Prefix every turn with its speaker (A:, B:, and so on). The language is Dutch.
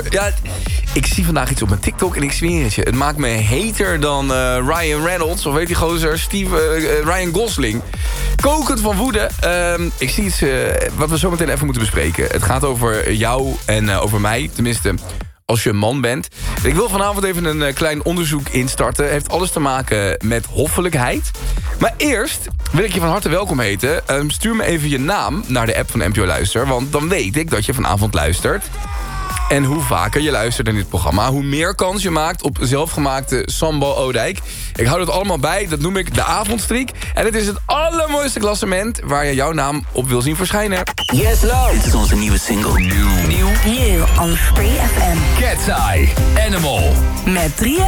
A: Ja, ik zie vandaag iets op mijn TikTok en ik zweer het je. Het maakt me heter dan Ryan Reynolds, of weet die gozer, Ryan Gosling. Kokend van woede. Ik zie iets wat we zo meteen even moeten bespreken. Het gaat over jou en over mij, tenminste als je een man bent. Ik wil vanavond even een klein onderzoek instarten. Heeft alles te maken met hoffelijkheid. Maar eerst wil ik je van harte welkom heten. Stuur me even je naam naar de app van NPO Luister. Want dan weet ik dat je vanavond luistert. En hoe vaker je luistert in dit programma, hoe meer kans je maakt op zelfgemaakte Sambal Oudijk. Ik hou dat allemaal bij, dat noem ik de avondstreek. En het is het allermooiste klassement waar je jouw naam op wil zien verschijnen.
B: Yes, love. Dit is onze nieuwe single. Nieuw
C: on Free FM.
B: Cat's Eye, Animal.
C: Met 3